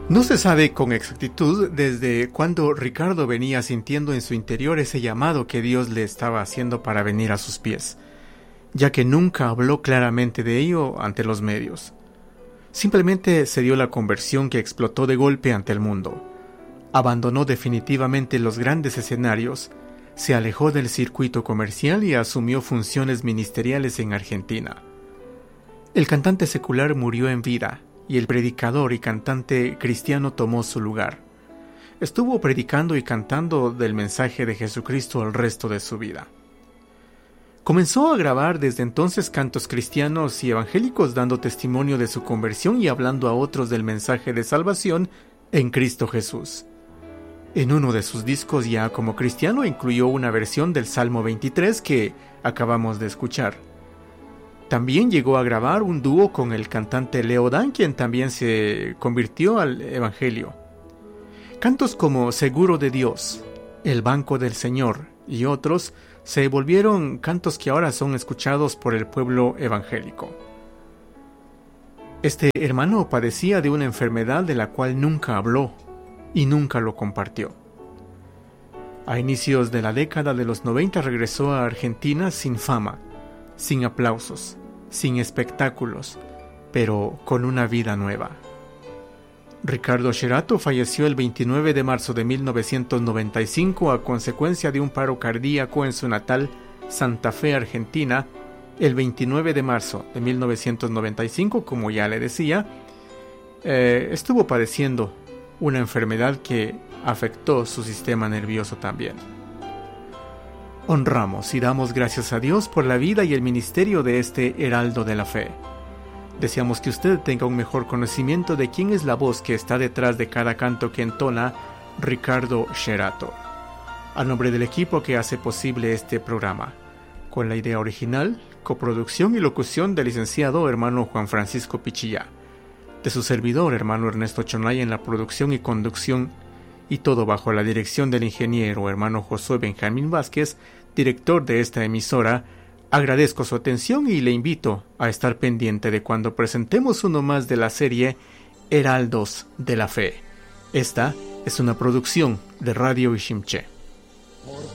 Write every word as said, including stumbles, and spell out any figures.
No se sabe con exactitud desde cuándo Ricardo venía sintiendo en su interior ese llamado que Dios le estaba haciendo para venir a sus pies, ya que nunca habló claramente de ello ante los medios. Simplemente se dio la conversión que explotó de golpe ante el mundo. Abandonó definitivamente los grandes escenarios, se alejó del circuito comercial y asumió funciones ministeriales en Argentina. El cantante secular murió en vida, y el predicador y cantante cristiano tomó su lugar. Estuvo predicando y cantando del mensaje de Jesucristo el resto de su vida. Comenzó a grabar desde entonces cantos cristianos y evangélicos dando testimonio de su conversión y hablando a otros del mensaje de salvación en Cristo Jesús. En uno de sus discos ya como cristiano incluyó una versión del Salmo veintitrés que acabamos de escuchar. También llegó a grabar un dúo con el cantante Leo Dan, quien también se convirtió al evangelio. Cantos como Seguro de Dios, El Banco del Señor y otros se volvieron cantos que ahora son escuchados por el pueblo evangélico. Este hermano padecía de una enfermedad de la cual nunca habló y nunca lo compartió. A inicios de la década de los noventa regresó a Argentina sin fama, sin aplausos, sin espectáculos, pero con una vida nueva. Ricardo Sherato falleció el veintinueve de marzo de mil novecientos noventa y cinco a consecuencia de un paro cardíaco en su natal Santa Fe, Argentina, el veintinueve de marzo de mil novecientos noventa y cinco, como ya le decía. Eh, estuvo padeciendo una enfermedad que afectó su sistema nervioso también. Honramos y damos gracias a Dios por la vida y el ministerio de este heraldo de la fe. Deseamos que usted tenga un mejor conocimiento de quién es la voz que está detrás de cada canto que entona Ricardo Sherato. A nombre del equipo que hace posible este programa, con la idea original, coproducción y locución del licenciado hermano Juan Francisco Pichilla, de su servidor hermano Ernesto Chonay en la producción y conducción, y todo bajo la dirección del ingeniero hermano Josué Benjamín Vázquez, director de esta emisora. Agradezco su atención y le invito a estar pendiente de cuando presentemos uno más de la serie Heraldos de la Fe. Esta es una producción de Radio Ishimché.